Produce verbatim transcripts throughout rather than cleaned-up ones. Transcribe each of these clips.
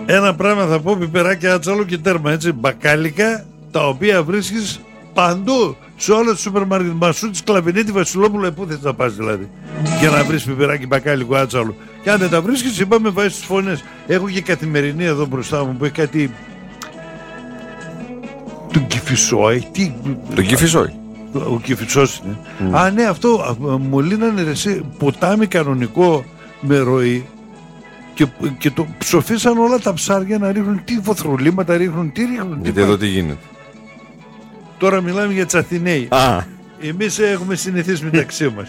Ένα πράγμα θα πω, πιπεράκι άτσαλο και τέρμα, έτσι, μπακάλικα, τα οποία βρίσκεις παντού, σε όλα τα σούπερ μάρκετ. Μασούτης, Κλαβινίτη, Βασιλόπουλο, πού θες να πας δηλαδή, για να βρεις πιπεράκι μπακάλικο άτσαλο. Και αν δεν τα βρίσκεις, είπαμε, βάζεις τις φωνές. Έχω και Καθημερινή εδώ μπροστά μου που έχει κάτι. Τον Κηφισόη, τι. Τον Κηφισόη. Ο Κηφισός είναι. Mm. Α, ναι, αυτό μου λύνανε εσύ, ποτάμι κανονικό με ροή. Και, και το ψοφίσαν όλα τα ψάρια να ρίχνουν τι βοθρολίματα ρίχνουν, τι ρίχνουν. Γιατί εδώ τι γίνεται. Τώρα μιλάμε για τις Αθηναίοι. Α. Εμείς έχουμε συνηθίσει μεταξύ μας.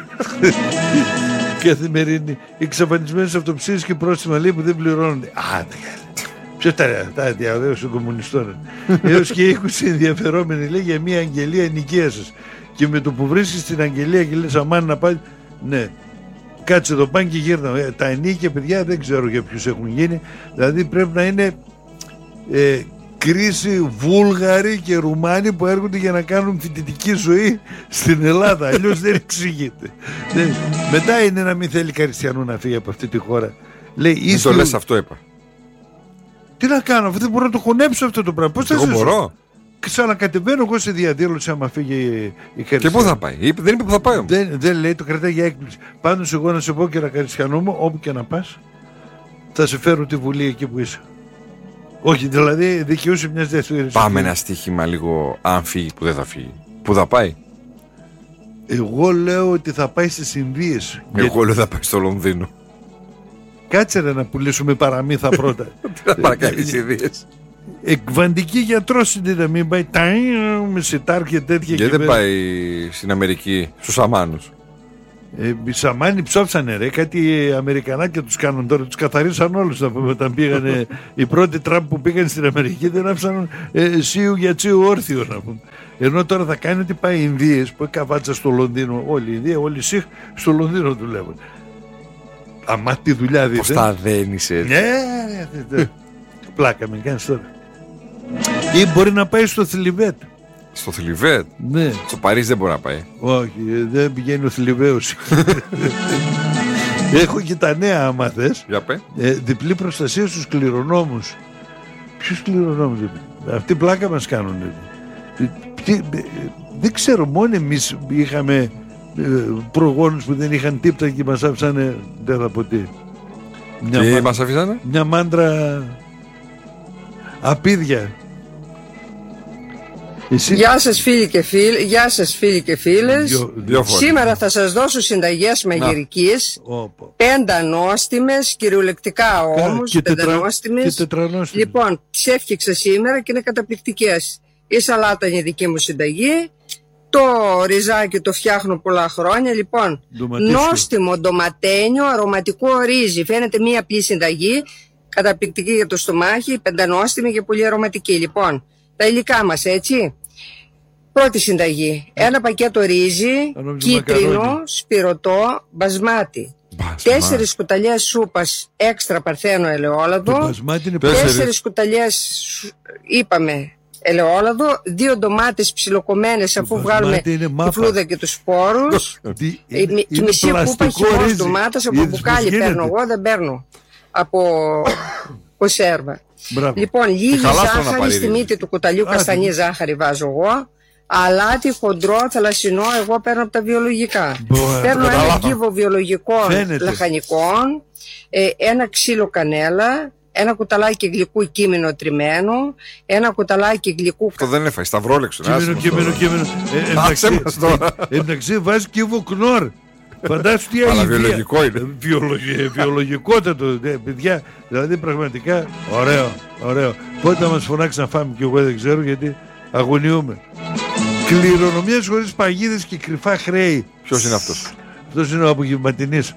Καθημερινή. Εξαφανισμένες αυτοψίες και πρόστιμα λέει που δεν πληρώνονται. Α, ποιο τα, τα διαδέωση των κομμουνιστών. Έως και είκοσι ενδιαφερόμενοι λέει για μια αγγελία ενοικίασης. Και με το που βρίσκεις την αγγελία και λες αμάν να πάει. Ναι. Κάτσε εδώ πάνε και γύρνα. Ε, τα ενίκια παιδιά δεν ξέρω για ποιους έχουν γίνει. Δηλαδή πρέπει να είναι ε, κρίση Βούλγαροι και Ρουμάνοι που έρχονται για να κάνουν φοιτητική ζωή στην Ελλάδα. Αλλιώς δεν εξηγείται. Δεν. Μετά είναι να μην θέλει Καριστιανού να φύγει από αυτή τη χώρα. Λέει, δεν το λες αυτό είπα. Τι να κάνω, δεν μπορώ να το χωνέψω αυτό το πράγμα. Πώς θα εγώ ζήσω. Μπορώ. Ξανακατεβαίνω εγώ σε διαδήλωση άμα φύγει η Καριστιανού. Και πού θα πάει, είπε, δεν είπε που θα πάει όμως. Δεν, δεν λέει, το κρατάει για έκπληξη. Πάντως εγώ να σε πω και ένα Καριστιανό μου, όπου και να πας, θα σε φέρω τη Βουλή εκεί που είσαι. Όχι, δηλαδή δικαιούσε μια δεύτερη. Πάμε ένα στοίχημα λίγο, αν φύγει, που δεν θα φύγει. Πού θα πάει. Εγώ λέω ότι θα πάει στις Ινδίες. Εγώ γιατί... λέω θα πάει στο Λονδίνο. Κάτσε ρε να πουλήσουμε παραμύθα πρώτα. Τι να παρακάνει τις Ινδίες. Εκβαντική γιατρός είναι να μην πάει με σιτάρ και τέτοια. Γιατί δεν πάει στην Αμερική στους Σαμάνους. Ε, οι Σαμάνοι ψόψανε ρε, κάτι Αμερικανάκια τους κάνουν τώρα, τους καθαρίσαν όλους να πούμε, όταν πήγανε οι πρώτοι Τραμπ που πήγαν στην Αμερική δεν άφησαν ε, σίου για τσίου όρθιο να πούμε. Ενώ τώρα θα κάνει ότι πάει οι Ινδίες που έχει καβάτσα στο Λονδίνο, όλη η Ινδία, όλοι οι Σιχ στο Λονδίνο δουλεύουν. Αμά τη δουλειά δείτε. Πώς τα δένεις έτσι. Ναι, πλάκα με κάνεις τώρα. Ή μπορεί να πάει στο Θλιβέτ. Στο Θλιβέτ. Ναι. Στο Παρίσι δεν μπορεί να πάει. Όχι, δεν πηγαίνει ο Θλιβαίος. Έχω και τα νέα άμα θες. Για πέ. Ε, διπλή προστασία στους κληρονόμους. Ποιους κληρονόμους? Αυτή πλάκα μας κάνουν. Τι, δεν ξέρω, μόνο εμείς είχαμε προγόνους που δεν είχαν τίποτα και μας άφησανε, δεν θα πω τι. Μια τι μα... μας αφήσανε? Μια μάντρα απίδια. Εσύ... Γεια σας φίλοι και φίλοι, γεια σας φίλοι και φίλες. Δυο, δυο Σήμερα θα σας δώσω συνταγές μαγειρικής, πέντε ανώστιμες, κυριολεκτικά όμως, και πέντε τετρα... ανώστιμες. Λοιπόν, τις έφτιαξα σήμερα και είναι καταπληκτικές. Η σαλάτα είναι η δική μου συνταγή. Το ριζάκι το φτιάχνω πολλά χρόνια. Λοιπόν, ντοματίσιο. Νόστιμο ντοματένιο, αρωματικό ρύζι. Φαίνεται μία απλή συνταγή, καταπληκτική για το στομάχι, πεντανόστιμη και πολύ αρωματική. Λοιπόν, τα υλικά μας, έτσι. Πρώτη συνταγή. Ένα πακέτο ρύζι, κίτρινο, μακαρόνι. Σπυρωτό, μπασμάτι. Τέσσερις κουταλιές σούπας έξτρα παρθένο ελαιόλαδο. Τέσσερις κουταλιές, είπαμε, ελαιόλαδο. Δύο ντομάτες ψιλοκομμένες αφού βγάλουμε τη φλούδα και τους σπόρους. Και μισή κούπα χυμός ντομάτας. Από μπουκάλι παίρνω εγώ, δεν παίρνω από κονσέρβα. Μπράβο. Λοιπόν, λίγη ζάχαρη στη μύτη του κουταλιού, καστανή ζάχαρη βάζω εγώ. Αλάτι χοντρό, θαλασσινό, εγώ παίρνω από τα βιολογικά. Μπράβο. Παίρνω ένα κύβο βιολογικών λαχανικών, ε, ένα ξύλο κανέλα, ένα κουταλάκι γλυκού κείμενο τριμμένο, ένα κουταλάκι γλυκού. Αυτό δεν έφαγε, σταυρόλεξο. Κείμενο, κείμενο, κείμενο. Εντάξει, βάζει κύβο κνόρ. Φαντάσου τι αλλά βιολογικό είναι. Βιολογι, βιολογικότατο, παιδιά. Δηλαδή πραγματικά ωραίο, ωραίο. Πότε θα μας φωνάξει να φάμε κι εγώ δεν ξέρω γιατί αγωνιούμε. Κληρονομιές χωρίς παγίδες και κρυφά χρέη. Ποιος είναι αυτός? Αυτός είναι ο απογευματινής.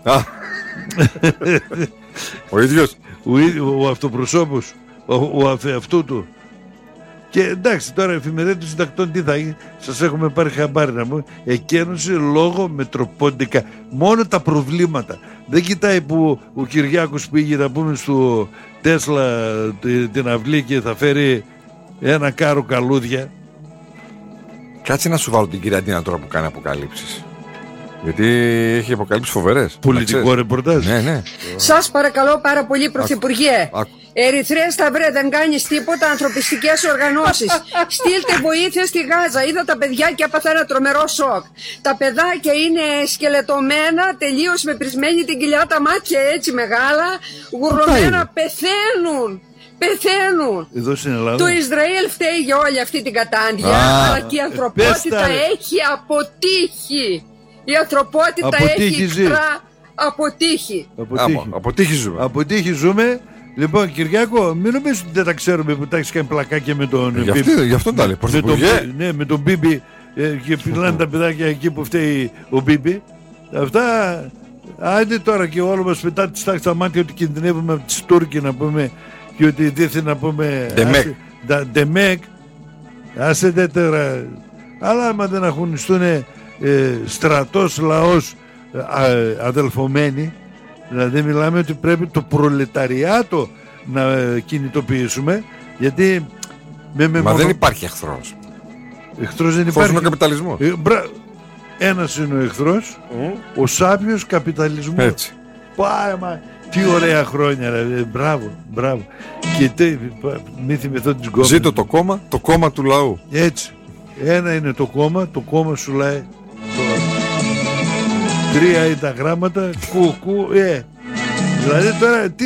Ο ίδιος. Ο, ο, ο αυτοπροσώπος. Ο, ο αφ, αυτού του. Και εντάξει, τώρα η εφημερίδα των συντακτών τι θα γίνει, σας έχουμε πάρει χαμπάρι να πούμε. Εκένωσε λόγω μετροπόντικα. Μόνο τα προβλήματα. Δεν κοιτάει που ο Κυριάκος πήγε να πούμε στο Τέσλα την αυλή και θα φέρει ένα κάρο καλούδια. Κάτσε να σου βάλω την κυρία Ντίνα τώρα που κάνει αποκαλύψεις. Γιατί έχει αποκαλύψεις φοβερές. Πολιτικό ρεπορτάζ. Ναι, ναι. Σας παρακαλώ πάρα πολύ, Πρωθυπουργέ. Άκου. Ερυθρέα Σταυρέ, δεν κάνεις τίποτα. Ανθρωπιστικές οργανώσεις. Στείλτε βοήθεια στη Γάζα. Είδα τα παιδάκια, έπαθα ένα τρομερό σοκ. Τα παιδάκια είναι σκελετωμένα, τελείως με πρισμένη την κοιλιά, τα μάτια έτσι μεγάλα, γουρλωμένα, πεθαίνουν. Πεθαίνουν. Εδώ στην Ελλάδα. Το Ισραήλ φταίει για όλη αυτή την κατάντια, αλλά και η ανθρωπότητα έχει αποτύχει. Η ανθρωπότητα αποτύχει, έχει εκτρά αποτύχει. Αποτύχει. Αποτύχει ζούμε. Αποτύχει ζούμε. Λοιπόν, Κυριάκο, μην νομίζεις ότι δεν τα ξέρουμε που τα έχεις κάνει πλακάκια με τον Γι' αυτό, γι' αυτό τα λέει. με τον, ναι, με τον Μπίμπι ε, και πηγαίνουν τα παιδάκια εκεί που φταίει ο Μπίμπι. Αυτά, άντε τώρα και όλο μας μετά τη στάξη στα μάτια ότι κινδυνεύουμε από τις Τούρκοι να πούμε και ότι δίθεν να πούμε Ντεμέκ. Άσε, Ντεμέκ. Άσε δε τώρα. Αλλά άμα δεν αγωνιστούν ε, στρατός, λαός ε, αδελφωμένοι. Δηλαδή μιλάμε ότι πρέπει το προλεταριάτο να κινητοποιήσουμε, γιατί με, με Μα μονο... δεν υπάρχει εχθρός. Εχθρός δεν Φως υπάρχει. είναι ο καπιταλισμός. Ε, μπρα... Ένας είναι ο εχθρός, mm. ο σάπιος καπιταλισμός. Έτσι. Πάει, μα... Τι ωραία χρόνια, ρε. Μπράβο, μπράβο. Και τε... μη θυμηθώ τις γκόμενες. Ζήτω το κόμμα, το κόμμα του λαού. Έτσι. Ένα είναι το κόμμα, το κόμμα σου λέει το... Τρία είναι τα γράμματα, κου, κου, ε. Δηλαδή τώρα, τι,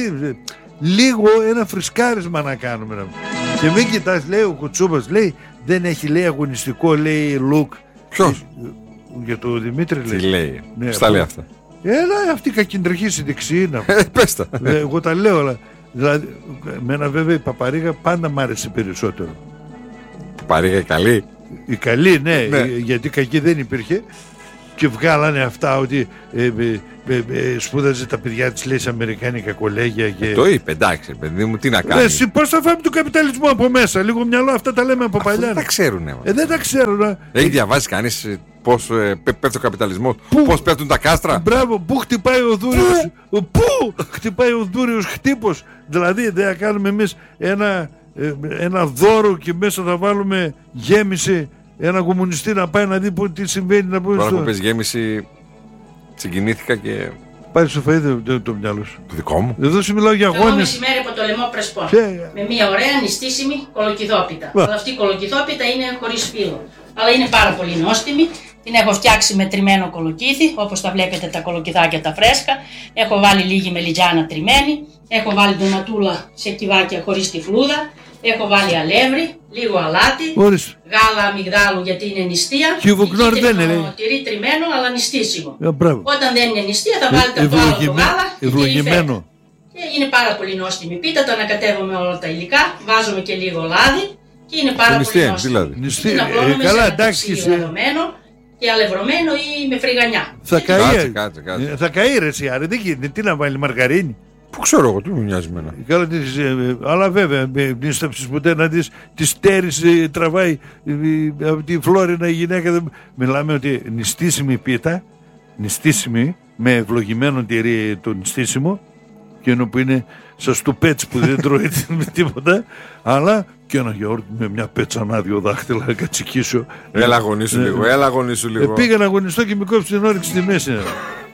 λίγο ένα φρισκάρισμα να κάνουμε. Και μην κοιτάς, λέει ο Κουτσούπας, λέει, δεν έχει, λέει, αγωνιστικό, λέει, look. Ποιος? Για το Δημήτρη, λέει. Τι λέει, ναι, στα λέει αυτά. Έλα, αυτή η κακεντρεχή στη δεξί είναι. Ε, πες τα. Ε, εγώ τα λέω, αλλά, δηλαδή, εμένα βέβαια η Παπαρίγα πάντα μ' άρεσε περισσότερο. Παπαρίγα η καλή. Η καλή, ναι, ναι. γιατί κακή δεν υπήρχε. Και βγάλανε αυτά ότι ε, ε, ε, ε, σπούδαζε τα παιδιά της, λέει, σε αμερικάνικα κολέγια και... Ε, το είπε, εντάξει, παιδί μου, τι να κάνει. Εσύ πώς θα φάμε τον καπιταλισμό από μέσα, λίγο μυαλό, αυτά τα λέμε από παλιά. Δεν τα ξέρουνε. Ε, δεν τα ξέρουν. Έχει διαβάσει κανείς πώς ε, πέφτει ο καπιταλισμός, πώς πέφτουν τα κάστρα. Μπράβο, πού χτυπάει ο Δούριος, πού χτυπάει ο Δούριος χτύπος. Δηλαδή δεν θα κάνουμε εμείς ένα, ε, ένα δώρο και μέσα θα βάλουμε γέμιση. Ένα κομμουνιστή να πάει να δει που, τι συμβαίνει να πούμε. Τώρα στο... που πες γέμιση, συγκινήθηκα και... Πάρε στο φαΐ το, το, το μυαλό σου. Το δικό μου. Εδώ σου μιλάω για Εγώ αγώνες. μεσημέρι από το λαιμό Πρεσπών. Και... Με μια ωραία νηστίσιμη κολοκυδόπιτα. Αλλά αυτή η κολοκυδόπιτα είναι χωρίς φύλλο. Αλλά είναι πάρα πολύ νόστιμη. Την έχω φτιάξει με τριμμένο κολοκύθι, όπως τα βλέπετε τα κολοκυδάκια τα φρέσκα. Έχω βάλει λίγη μελιτζάνα τριμμένη. Έχω βάλει ντοματούλα σε κυβάκια χωρίς τη φλούδα. Έχω βάλει αλεύρι, λίγο αλάτι, Ορίστε. γάλα αμυγδάλου γιατί είναι νηστεία. Χιουβουκνόρ δεν είναι. Τυρί τριμμένο αλλά νηστίσιμο. Ε, μπράβο. Όταν δεν είναι νηστεία θα βάλετε Ε, από το άλλο το ευλογημέ- γάλα και ευλογημένο. και είναι πάρα πολύ νόστιμη πίτα, το ανακατεύουμε όλα τα υλικά, βάζουμε και λίγο λάδι και είναι πάρα νηστεία πολύ είναι, νόστιμη. δηλαδή. Νηστεία, Είναι ε, απλώνουμε καλά, σε ένα εντάξει, ταψί εσύ. λαδωμένο και αλευρωμένο ή με φρυγανιά. Θα Κάτσε, καεί. κάτσε, κάτσε. Ε, Θα καεί ρε εσύ, άρε, δεν γίνεται. Τι να βάλει, μαργαρίνη. Πού ξέρω εγώ, τι μου νοιάζει εμένα. Καλά, τις, ε, αλλά βέβαια, με νύσταψες ποτέ να δεις τη στέρηση τραβάει ε, ε, από τη Φλόρινα η γυναίκα. δεν- Μιλάμε ότι νηστίσιμη πίτα, νηστίσιμη, με ευλογημένο τυρί το νηστίσιμο, και ενώ που είναι σας το πέτσι που δεν τρώει με τίποτα, αλλά και ένα γιαούρτι με μια πέτσανά δύο δάχτυλα να κατσικίσω. Έλα αγωνίσου Ε, λίγο, έλα αγωνίσου Ε, λίγο. πήγα να αγωνιστώ και με κόψει την όρεξη στη μέση. ε.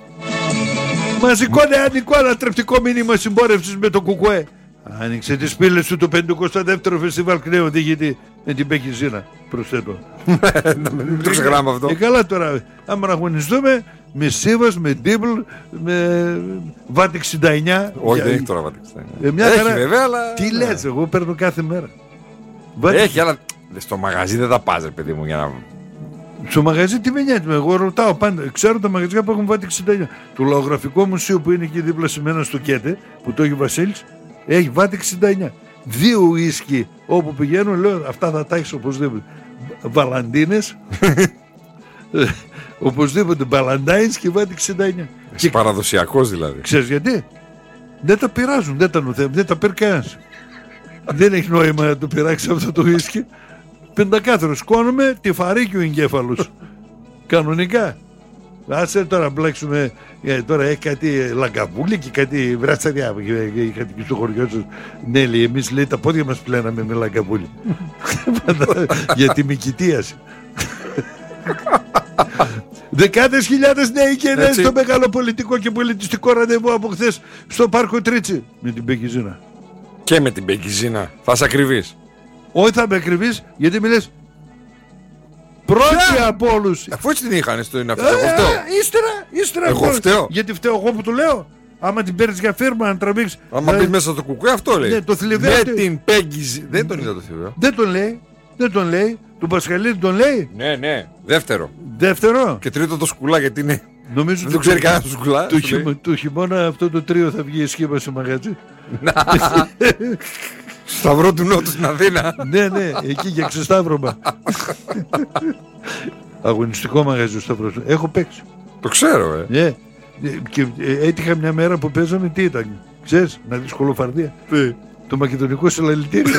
Μαζικό νεανικό ανατρεπτικό μήνυμα συμπόρευσης με το Κουκουέ. Άνοιξε τις πύλες του το πενηκοστό δεύτερο φεστιβάλ Κνέου Οδηγητή με την Πέκη Ζήνα. Προσθέτω. Μην το ξεχνάμε αυτό. Και καλά τώρα, άμα να αγωνιστούμε με Σίβας, με Ντίμπλ, με Βάτ εξήντα εννιά. Όχι, δεν έχει τώρα βατήξει. Ε, μια Έχει χαρά. βέβαια, αλλά... Τι λες, εγώ παίρνω κάθε μέρα. Βάτ- Έχει, αλλά στο μαγαζί δεν θα πας, ρε παιδί μου, για να... Στο μαγαζί τι με νοιάζει, εγώ ρωτάω πάντα. Ξέρω τα μαγαζιά που έχουν Βάτ εξήντα εννιά. Το Λαογραφικό Μουσείο που είναι εκεί δίπλα σημένα στο Κέτε, που το έχει ο Βασίλης, έχει Βάτ εξήντα εννιά. Δύο ουίσκι όπου πηγαίνω, λέω αυτά θα τα έχεις οπωσδήποτε. Βαλαντίνες, οπωσδήποτε Μπαλαντάινς και Βάτ εξήντα εννιά. Είσαι παραδοσιακός δηλαδή. Ξέρεις γιατί? Δεν τα πειράζουν, δεν τα νοθεύουν, δεν τα παίρνει κανένας. Δεν έχει νόημα να το πειράξει αυτό το ουίσκι. Πεντακάθαρο, σκόνουμε τυφαρίκι ο εγκέφαλος. Κανονικά. Άσε τώρα μπλέξουμε. ε, Τώρα έχει κάτι λαγκαβούλι και κάτι βρατσαριά. Είχατε και στο χωριό σας. Ναι, λέει, εμείς λέει τα πόδια μας πλέναμε με λαγκαβούλι. Για τη μικητίαση. Δεκάδες χιλιάδες νέοι και νέες Έτσι. στο μεγάλο πολιτικό και πολιτιστικό ραντεβού από χθες στο πάρκο Τρίτσι με την Πέκη Ζήνα. Και με την Πεγκιζίνα. Θα είσαι ακριβής. Όχι, θα είμαι ακριβής, γιατί με λες πρώτη από όλους. Αφού έτσι την είχαν στο είναι αυτό. Ε, Εγώ φταίω. Ύστερα, ύστερα. Εγώ εγώ- φταίω. Γιατί φταίω εγώ που το λέω. Άμα την παίρνεις για φίρμα, να τραβήξεις. Άμα ε, μπει μέσα στο κουκουέ, αυτό λέει. Ναι, το θηλυβαίο Με αυτή- την Πέγγιζη. Δεν τον είδα το θηλυβαίο. Δεν τον λέει. Δεν τον λέει. Τον Πασχαλίδη τον λέει. Ναι, ναι. Δεύτερο. Δεύτερο. Και τρίτο το σκουλά γιατί είναι. Νομίζω Δεν το ξέρει κανένα το σκουλά. Του, σου λέει. χειμω- του χειμώνα αυτό το τρίο θα βγει σχήμα σε μαγαζί. Σταυρό του Νότου στην Αθήνα. Ναι, ναι, εκεί για ξεσταύρωμα. Αγωνιστικό μαγαζί στο Σταυρός. Έχω παίξει. Το ξέρω, ε. Ναι. Και ε, έτυχα μια μέρα που παίζαμε, τι ήταν. Ξέρεις, να δεις κολοφαρδία. Το μακεδονικό συλλαλητήριο.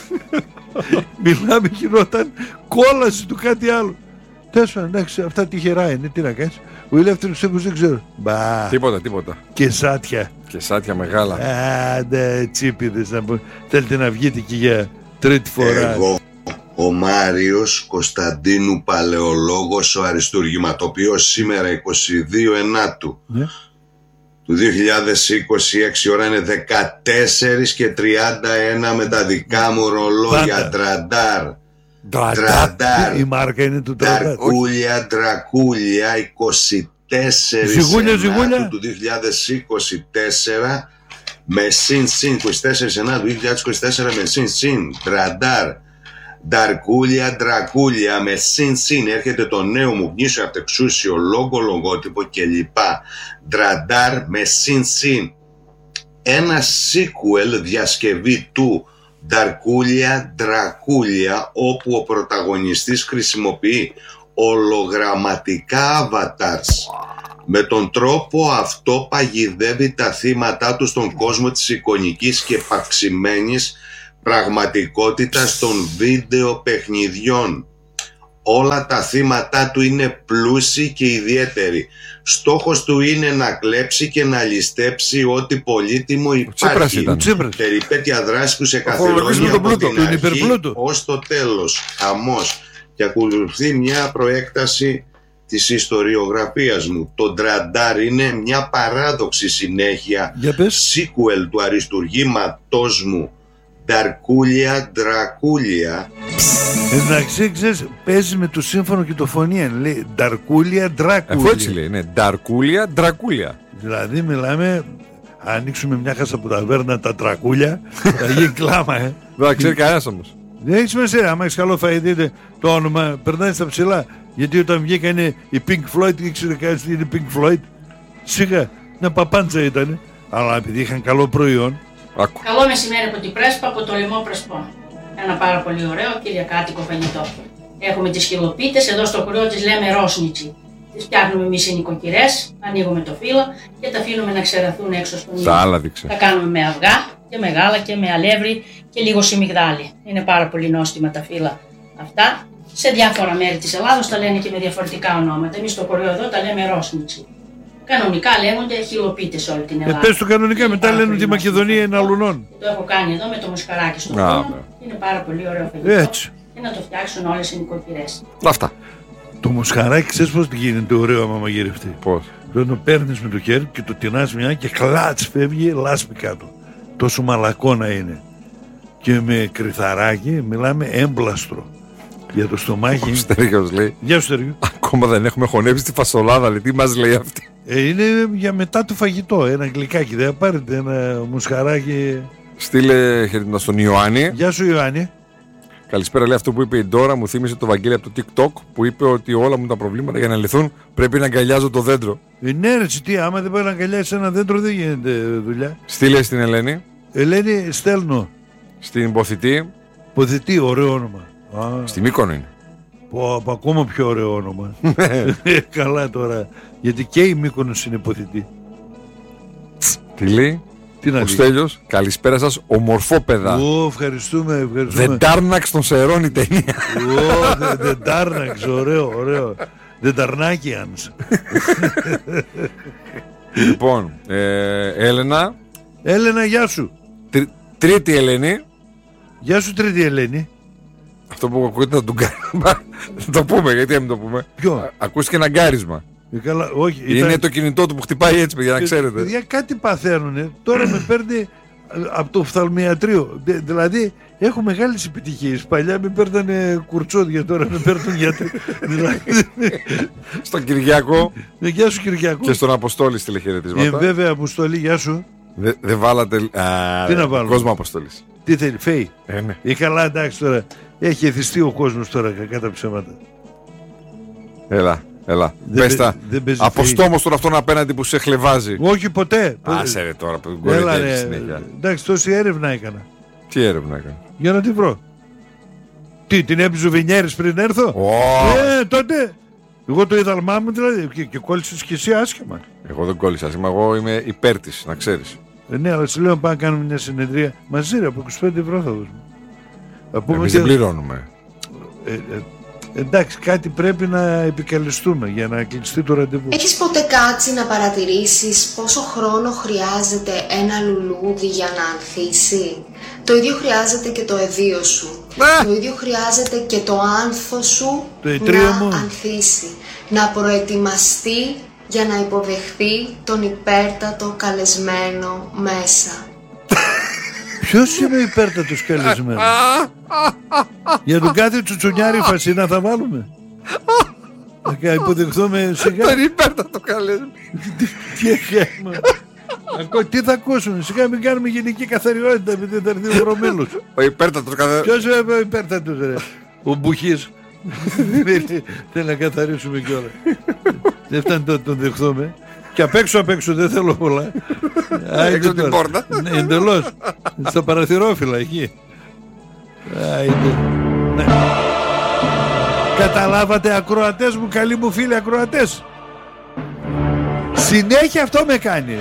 Μιλάμε, γινόταν κόλαση του κάτι άλλο. Τέλος πάντων, εντάξει, αυτά τυχερά είναι, τι να κάνεις. Ο Ελεύθερος Στέκος δεν ξέρω. Μπα, Τίποτα, τίποτα. και σάτια. Και σάτια μεγάλα. Άντε, τσίπιδες να πω. Θέλετε να βγείτε και για τρίτη φορά. Εγώ, ο Μάριος Κωνσταντίνου Παλαιολόγος, ο αριστουργηματοποιός, σήμερα είκοσι δύο Ενάτου Ναι. του δύο χιλιάδες είκοσι έξι, ώρα είναι δεκατέσσερις και τριάντα ένα με τα δικά μου ρολόγια. Πάντα. Τραντάρ, Ντραντά. τραντάρ, Η μάρκα είναι του Τραντάρ. Ταρκούλια, Τρακούλια, είκοσι τέσσερις Ζυγούλια, ζυγούλια. Ενάτου του δύο χιλιάδες είκοσι τέσσερα με συν συν είκοσι τέσσερις Ενάτου του δύο χιλιάδες είκοσι τέσσερα με συν συν Τραντάρ, Νταρκούλια, Ντρακούλια με συν συν. Έρχεται το νέο μου γνήσιο αυτεξούσιο λόγο, λογότυπο κλπ. Ντραντάρ με συν συν. Ένα sequel διασκευή του Νταρκούλια, Ντρακούλια, όπου ο πρωταγωνιστής χρησιμοποιεί ολογραμματικά avatars. Με τον τρόπο αυτό παγιδεύει τα θύματα του στον κόσμο της εικονικής και παυξημένης πραγματικότητας των βίντεο παιχνιδιών. Όλα τα θύματα του είναι πλούσιοι και ιδιαίτεροι. Στόχος του είναι να κλέψει και να ληστέψει ό,τι πολύτιμο Τσίπρας υπάρχει. ήταν. Ο Τσίπρας. Περιπέτεια δράση που σε φορολογήσουμε καθυλώνει τον από πλούτο, την τον αρχή υπερπλούτο. ως το τέλος. Χαμός. Και ακολουθεί μια προέκταση της ιστοριογραφίας μου. Το Ντραντάρ είναι μια παράδοξη συνέχεια Για πες. sequel του αριστουργήματός μου Νταρκούλια, Ντρακούλια. Εντάξει, ξέρεις, παίζει με το σύμφωνο και το φωνή. Λέει Νταρκούλια, Αφού Ντράκουλια. έτσι λέει, ναι. Νταρκούλια, Ντρακούλια. Δηλαδή μιλάμε, ανοίξουμε μια χασαποταβέρνα τα τρακούλια, θα γίνει κλάμα, ε. Δεν θα ξέρει κανένα όμω. Δεν έχει σημασία, άμα έχεις καλό φαΐ, δείτε το όνομα, περνάει στα ψηλά. Γιατί όταν βγήκανε οι Pink Floyd, ήξερε κανείς τι είναι Pink Floyd. Σιγά, μια παπάντσα ήταν. Αλλά επειδή είχαν καλό προϊόν, Άκου. Καλό μεσημέρι από την Πρέσπα, από το λαιμό Πρεσπών. Ένα πάρα πολύ ωραίο κυριακάτικο φαγητό. Έχουμε τις χυλοπίτες, εδώ στο χωριό τις λέμε ρόσνιτσι. Τις φτιάχνουμε εμείς οι νοικοκυρές, ανοίγουμε το φύλλο και τα αφήνουμε να ξεραθούν έξω στον ήλιο. Τα άλλα δείξε. Τα κάνουμε με αυγά και με γάλα και με αλεύρι και λίγο σιμιγδάλι. Είναι πάρα πολύ νόστιμα τα φύλλα αυτά. Σε διάφορα μέρη της Ελλάδος τα λένε και με διαφορετικά ονόματα. Εμείς στο χωριό εδώ τα λέμε ρόσνιτσι. Κανονικά λέγονται χυλοπίτες σε όλη την ε, Ελλάδα. πες το κανονικά, Είναι μετά πάρα λένε πολύ ότι η νόστιμο Μακεδονία είναι φαγητό. αλουνών. Το έχω κάνει εδώ με το μοσχαράκι στο Α, φούρνο. μπράβο. Είναι πάρα πολύ ωραίο φαγητό. Έτσι. Και να το φτιάξουν όλες οι νοικοκυρές. Αυτά. Το μοσχαράκι, ξέρεις πώς γίνεται ωραίο άμα μαγειρευτεί. Πώ. Το παίρνεις με το χέρι και το τεινάς μια και κλάτς φεύγει λάσπη κάτω. Τόσο μαλακό να είναι. Και με κρυθαράκι μιλάμε έμπλαστρο. Για το στομάχι. Ο Στέργιος λέει. Γεια σου Στέργιο. Ακόμα δεν έχουμε χωνέψει τη φασολάδα. Λέει, τι μας λέει αυτή. Ε, είναι για μετά το φαγητό. Ένα γλυκάκι. Δεν θα πάρετε ένα μοσχαράκι. Στείλε χαιρετικά στον Ιωάννη. Γεια σου Ιωάννη. Καλησπέρα, λέει αυτό που είπε η Ντόρα. Μου θύμισε το Βαγγέλη από το TikTok που είπε ότι όλα μου τα προβλήματα για να λυθούν πρέπει να αγκαλιάζω το δέντρο. Ε, ναι, ρε, τι, άμα δεν πάει να αγκαλιάσει ένα δέντρο δεν γίνεται δουλειά. Στείλε στην Ελένη, Ελένη, στέλνω. στην Ποθητή, Ποθητή, ωραίο όνομα. Α, στη Μύκονο είναι. πω, από ακόμα πιο ωραίο όνομα. Ε, καλά τώρα. Γιατί και η Μύκονος είναι ποθητή. Τι λέει, Τι να ο δει. Στέλιος, καλησπέρα σας, ομορφόπεδα. Ω, ευχαριστούμε, ευχαριστούμε. Δεν τάρναξ τον Σερών η ταινία. Ω, δεν- δεν τάρναξ, ωραίο, ωραίο. Δεν ταρνάκιανς. Λοιπόν, ε, Έλενα, Έλενα, γεια σου. τρι- τρίτη Ελένη. Γεια σου τρίτη Ελένη. Αυτό που ακούγεται να του κάνουμε. Θα το πούμε, γιατί να μην το πούμε. Ποιο? Α- Ακούστηκε ένα γκάρισμα. Ε, καλά, όχι, Είναι το κινητό του που χτυπάει έτσι, παιδιά, να Ε, ξέρετε. Παιδιά κάτι παθαίνουνε. Τώρα με παίρνει από το οφθαλμιατρίο. Δηλαδή έχω μεγάλες επιτυχίες. Παλιά με παίρνανε κουρτσόδια, τώρα με παίρνουν γιατροί. Στον Κυριακό. Γεια σου Κυριακό. Και στον Αποστόλη τηλεχαιρετίσματα. Ε, βέβαια Αποστόλη, γεια σου. Δεν δε βάλατε. Α, τι να βάλω. Κόσμο Αποστόλης. Τι θέλει, φέι. Ε, ναι. Ή καλά, εντάξει τώρα. Έχει εθιστεί ο κόσμος τώρα κακά τα ψέματα. Έλα, έλα. Δεν Πες τα. Αποστό όμως τώρα αυτόν απέναντι που σε χλεβάζει. Όχι ποτέ. Άσε ρε τώρα. Έλα, ρε. Εντάξει, τόση έρευνα έκανα. Τι έρευνα έκανα? Για να τη βρω. Τι, την έπιζε ο Βινιέρης πριν έρθω? Oh. Ε, τότε. Εγώ το είδαλμά μου δηλαδή. Και, και κόλλησες και εσύ άσχημα. Εγώ δεν κόλλησα άσχημα. Εγώ είμαι υπέρ της, να ξέρεις. Ε, ναι, αλλά σου λέω πάμε να κάνουμε μια συνεδρία. Μαζί ρε, από είκοσι πέντε ευρώ θα δώσουμε. Εμείς δεν πληρώνουμε. Ε, ε, εντάξει, κάτι πρέπει να επικαλεστούμε για να κλειστεί το ραντεβού. Έχεις ποτέ κάτσει να παρατηρήσεις πόσο χρόνο χρειάζεται ένα λουλούδι για να ανθίσει? Το ίδιο χρειάζεται και το εδίο σου. Α! Το ίδιο χρειάζεται και το άνθος σου το να μου. ανθίσει. Να προετοιμαστεί για να υποδεχθεί τον υπέρτατο καλεσμένο μέσα. Ποιος είναι ο υπέρτατος καλεσμένος? Για τον κάθε τσουτσουνιάρη φασίνα θα βάλουμε. Θα υποδεχθούμε σιγά. Τον υπέρτατο καλεσμένο. Τι θα ακούσουμε? Σιγά μην κάνουμε γενική καθαριότητα επειδή θα έρθει ο Ρωμέλος. Ο υπέρτατος καλεσμένος. Ποιος είναι ο υπέρτατος ρε? Ο Μπουχής. Θέλει να καθαρίσουμε κιόλα. Δεν φτάνει να τον δεχθούμε. Και απ' έξω απ' έξω δεν θέλω πολλά. Έξω την πόρτα. Ναι, εντελώς. Στα παραθυρόφυλλα εκεί. Ναι. Καταλάβατε ακροατές μου, καλοί μου φίλοι ακροατές? Συνέχεια αυτό με κάνει.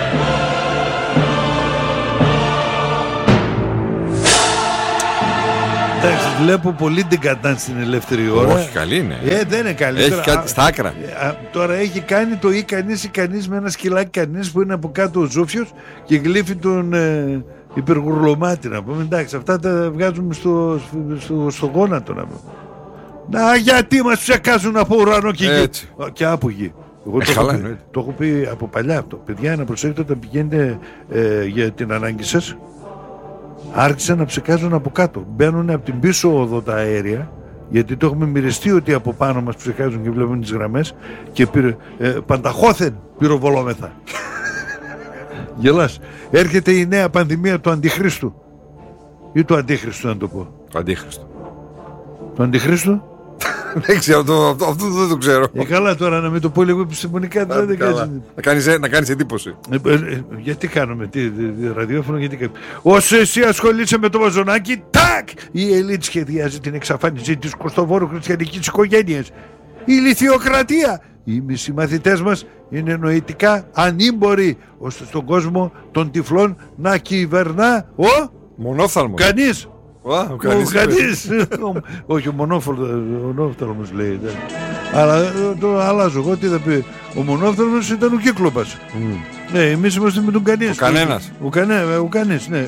Εντάξει, βλέπω πολύ την κατάν στην ελεύθερη ώρα. Όχι, καλή είναι. Ε, δεν είναι καλή. Έχει τώρα, κάτι στα άκρα. Α, τώρα έχει κάνει το ή κανείς ή κανείς με ένα σκυλάκι κανείς που είναι από κάτω ο Ζούφιος και γλύφει τον ε, υπεργουρλωμάτι να πούμε. Εντάξει, αυτά τα βγάζουμε στο, στο, στο γόνατο να πούμε. Να, γιατί μας ψεκάζουν από ουρανό και γη. Και από γη. Εγώ ε, το, καλά, έχω πει, το έχω πει από παλιά αυτό. Παιδιά, να προσέχετε όταν πηγαίνετε ε, για την ανάγκη σας. Άρχισαν να ψεκάζουν από κάτω. Μπαίνουν από την πίσω οδό τα αέρια, γιατί το έχουμε μοιραστεί ότι από πάνω μας ψεκάζουν και βλέπουν τις γραμμές και πυρ, ε, πανταχώθεν πυροβολόμεθα. Γελάς. Έρχεται η νέα πανδημία του Αντιχρίστου. Ή του Αντίχριστου να το πω. Το Αντίχριστο. Το Αντιχρίστου. Δεν ξέρω, το, αυτό, αυτό δεν το ξέρω. Ε, καλά τώρα να μην το πω λίγο επιστημονικά. Να, δεν να, κάνεις, να κάνεις εντύπωση. Ε, ε, ε, γιατί κάνουμε, τι, τι, τι ραδιόφωνο, γιατί κάνουμε. Όσο εσύ ασχολείσαι με το μαζονάκι, τάκ! Η ελίτ σχεδιάζει την εξαφάνιση της Κωστοβόρου χριστιανικής οικογένειας. Η λιθιοκρατία. Οι μισοί μαθητές μας είναι νοητικά ανήμποροι, ώστε στον κόσμο των τυφλών να κυβερνά ο... Μονόφθαλμος. Κανείς. Ο κανείς. Όχι, ο μονόφθαλμος λέει. Αλλά το αλλάζω εγώ, τι θα πει. Ο μονόφθαλμος ήταν ο Κύκλοπας. Ναι, εμείς είμαστε με τον κανείς. Ο κανένας. Ο κανείς, ναι.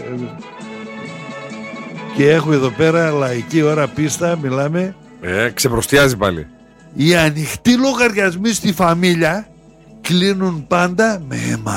Και έχω εδώ πέρα λαϊκή ώρα πίστα, μιλάμε. Ε, ξεπροστιάζει πάλι. Οι ανοιχτοί λογαριασμοί στη φαμίλια κλείνουν πάντα με αίμα.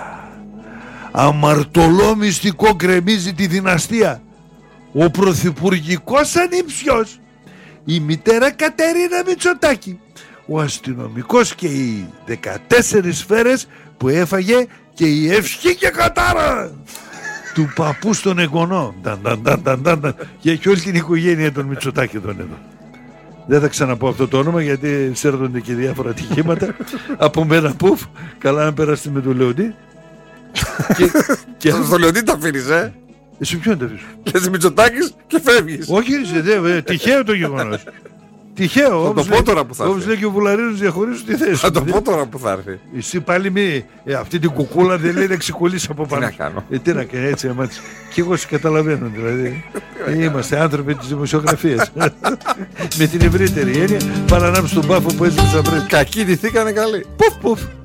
Αμαρτωλό μυστικό κρεμίζει τη δυναστεία. Ο πρωθυπουργικός ανήψιος, η μητέρα Κατερίνα Μητσοτάκη, ο αστυνομικός και οι δεκατέσσερις σφαίρες που έφαγε και η ευχή και κατάρα του παππού στον εγγονό. Και έχει όλη την οικογένεια των Μητσοτάκη τον εδώ. Δεν θα ξαναπώ αυτό το όνομα γιατί σέρνονται και διάφορα ατυχήματα. Από μένα πουφ, καλά να περάσετε με τον Λεοντή. και, και... Στο Λεοντή τα αφήνεις, ε. Εσύ ποιον τα αφήσω? Λες Μητσοτάκης και φεύγεις. Όχι, δε, τυχαίο το γεγονός. Τυχαίο. Θα το πω τώρα που θα έρθει. Όπως λέει και ο Βουλαρίνος, διαχωρίζουν τη θέση. Θα το πω τώρα που θα έρθει. Εσύ πάλι μη, ε, αυτή την κουκούλα δεν λέει να ξεκολλήσει από πάνω. Τι να κάνω. Ε, τι να κάνει, έτσι αμάτως. Και εγώ σε καταλαβαίνω δηλαδή. Είμαστε άνθρωποι της δημοσιογραφίας. Με την ευρύτερη έννοια, παρά να στον πάφο που έσβησε πριν. Κακοί ντυθήκανε καλοί. Πουφ, πουφ.